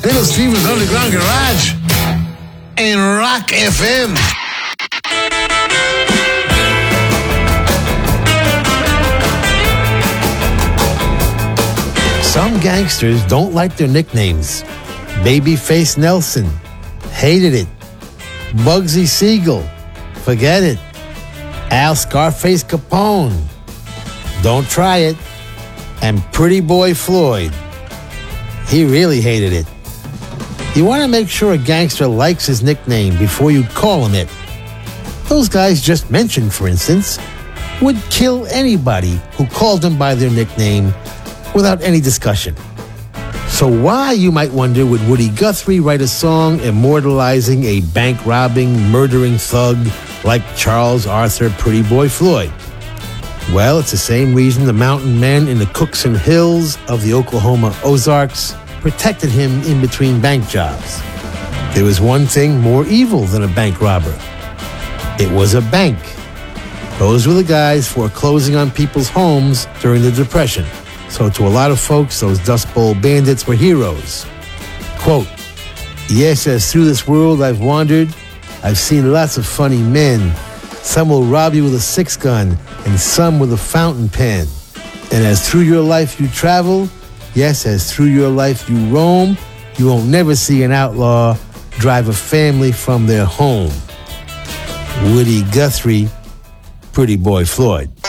Little Steven's Underground Garage and Rock FM. Some gangsters don't like their nicknames. Babyface Nelson, hated it. Bugsy Siegel, forget it. Al Scarface Capone, don't try it. And Pretty Boy Floyd, he really hated it. You want to make sure a gangster likes his nickname before you call him it. Those guys just mentioned, for instance, would kill anybody who called them by their nickname without any discussion. So why, you might wonder, would Woody Guthrie write a song immortalizing a bank-robbing, murdering thug like Charles Arthur Pretty Boy Floyd? Well, it's the same reason the mountain men in the Cookson Hills of the Oklahoma Ozarks protected him in between bank jobs. There was one thing more evil than a bank robber. It was a bank. Those were the guys foreclosing on people's homes during the Depression. So to a lot of folks, those Dust Bowl bandits were heroes. Quote, yes, as through this world I've wandered, I've seen lots of funny men. Some will rob you with a 6-gun, and some with a fountain pen. And as through your life you travel, yes, as through your life you roam, you won't never see an outlaw drive a family from their home. Woody Guthrie, Pretty Boy Floyd.